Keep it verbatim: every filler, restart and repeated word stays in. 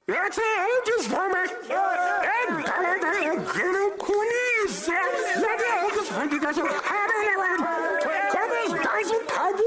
That's it, just for me. And I'm going to Queens. Yeah, just for you guys. I don't know. Come on, guys,